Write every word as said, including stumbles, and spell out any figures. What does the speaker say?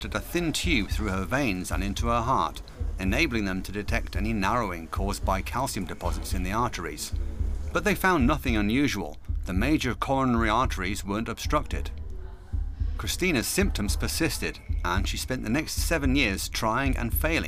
a thin tube through her veins and into her heart, enabling them to detect any narrowing caused by calcium deposits in the arteries. But they found nothing unusual. The major coronary arteries weren't obstructed. Christina's symptoms persisted, and she spent the next seven years trying and failing